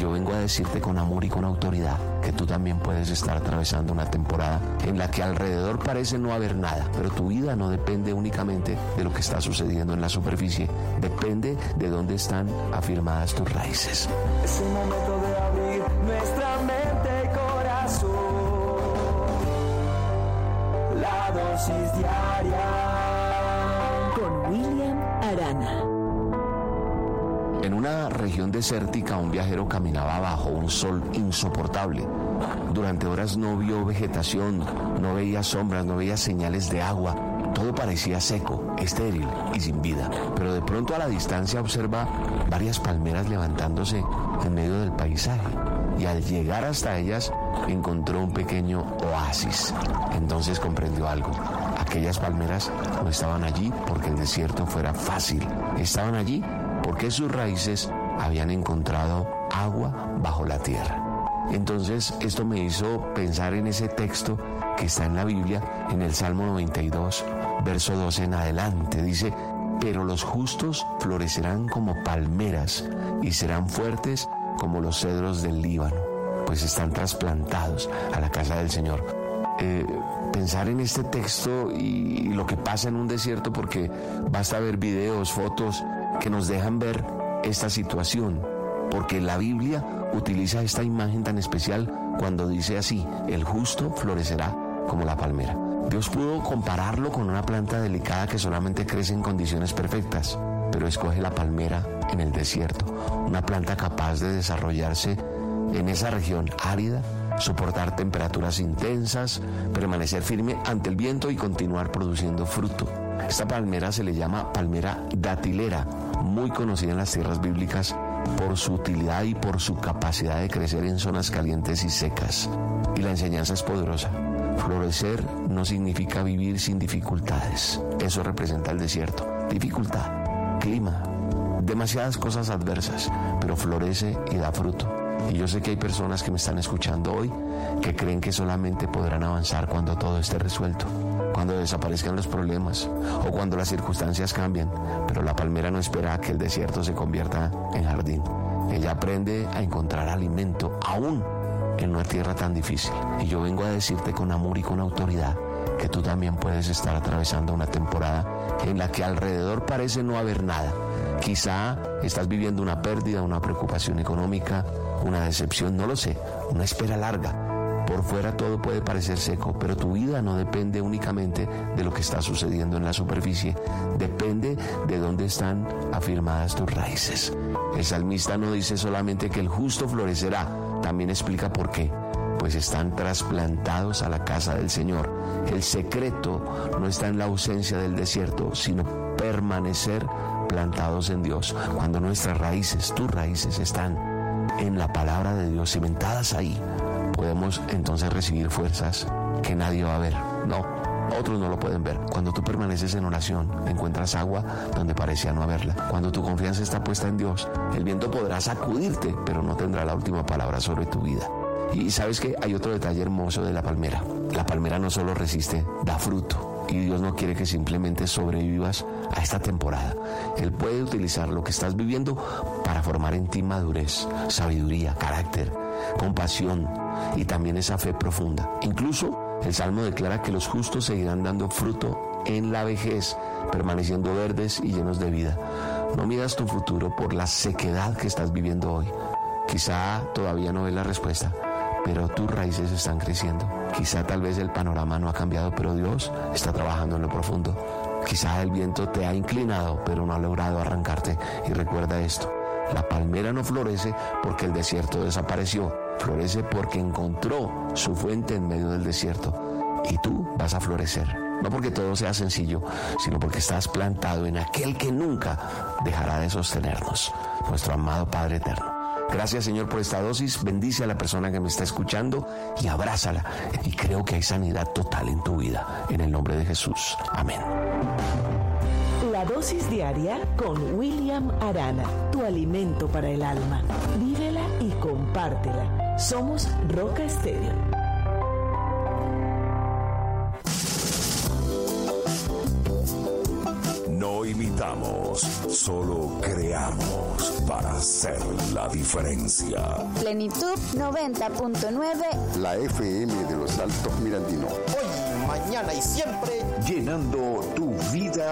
yo vengo a decirte con amor y con autoridad que tú también puedes estar atravesando una temporada en la que alrededor parece no haber nada, pero tu vida no depende únicamente de lo que está sucediendo en la superficie, depende de dónde están afirmadas tus raíces. Es el momento de abrir nuestra mente y corazón. La dosis diaria con William Arana. En una región desértica, un viajero caminaba bajo un sol insoportable. Durante horas no vio vegetación, no veía sombras, no veía señales de agua. Todo parecía seco, estéril y sin vida. Pero de pronto a la distancia observa varias palmeras levantándose en medio del paisaje. Y al llegar hasta ellas encontró un pequeño oasis. Entonces comprendió algo. Aquellas palmeras no estaban allí porque el desierto fuera fácil. Estaban allí porque sus raíces habían encontrado agua bajo la tierra. Entonces esto me hizo pensar en ese texto que está en la Biblia, en el Salmo 92, verso 12 en adelante. Dice: pero los justos florecerán como palmeras y serán fuertes como los cedros del Líbano, pues están trasplantados a la casa del Señor. Pensar en este texto y lo que pasa en un desierto, porque basta ver videos, fotos que nos dejan ver esta situación, porque la Biblia utiliza esta imagen tan especial cuando dice así: el justo florecerá como la palmera. Dios pudo compararlo con una planta delicada que solamente crece en condiciones perfectas, pero escoge la palmera en el desierto, una planta capaz de desarrollarse en esa región árida, soportar temperaturas intensas, permanecer firme ante el viento y continuar produciendo fruto. Esta palmera se le llama palmera datilera, muy conocida en las tierras bíblicas por su utilidad y por su capacidad de crecer en zonas calientes y secas. Y la enseñanza es poderosa. Florecer no significa vivir sin dificultades. Eso representa el desierto. Dificultad, clima, demasiadas cosas adversas, pero florece y da fruto. Y yo sé que hay personas que me están escuchando hoy que creen que solamente podrán avanzar cuando todo esté resuelto, cuando desaparezcan los problemas o cuando las circunstancias cambien. Pero la palmera no espera a que el desierto se convierta en jardín. Ella aprende a encontrar alimento aún en una tierra tan difícil. Y yo vengo a decirte con amor y con autoridad que tú también puedes estar atravesando una temporada en la que alrededor parece no haber nada. Quizá estás viviendo una pérdida, una preocupación económica, una decepción, no lo sé, una espera larga. Por fuera todo puede parecer seco, pero tu vida no depende únicamente de lo que está sucediendo en la superficie, depende de dónde están afirmadas tus raíces. El salmista no dice solamente que el justo florecerá, también explica por qué. Pues están trasplantados a la casa del Señor. El secreto no está en la ausencia del desierto, sino permanecer plantados en Dios. Cuando nuestras raíces, tus raíces, están en la palabra de Dios, cimentadas ahí, podemos entonces recibir fuerzas que nadie va a ver. No, otros no lo pueden ver. Cuando tú permaneces en oración, encuentras agua donde parecía no haberla. Cuando tu confianza está puesta en Dios, el viento podrá sacudirte, pero no tendrá la última palabra sobre tu vida. Y sabes que hay otro detalle hermoso de la palmera. La palmera no solo resiste, da fruto. Y Dios no quiere que simplemente sobrevivas a esta temporada. Él puede utilizar lo que estás viviendo para formar en ti madurez, sabiduría, carácter, compasión y también esa fe profunda. Incluso el Salmo declara que los justos seguirán dando fruto en la vejez, permaneciendo verdes y llenos de vida. No midas tu futuro por la sequedad que estás viviendo hoy. Quizá todavía no ves la respuesta, pero tus raíces están creciendo. Quizá tal vez el panorama no ha cambiado, pero Dios está trabajando en lo profundo. Quizá el viento te ha inclinado, pero no ha logrado arrancarte. Y recuerda esto: la palmera no florece porque el desierto desapareció, florece porque encontró su fuente en medio del desierto. Y tú vas a florecer, no porque todo sea sencillo, sino porque estás plantado en aquel que nunca dejará de sostenernos, nuestro amado Padre eterno. Gracias, Señor, por esta dosis. Bendice a la persona que me está escuchando y abrázala. Y creo que hay sanidad total en tu vida. En el nombre de Jesús. Amén. La dosis diaria con William Arana. Tu alimento para el alma. Vívela y compártela. Somos Roca Estéreo. No imitamos, solo creamos para hacer la diferencia. Plenitud 90.9. La FM de los Altos Mirandinos. Hoy, mañana y siempre. Llenando tu vida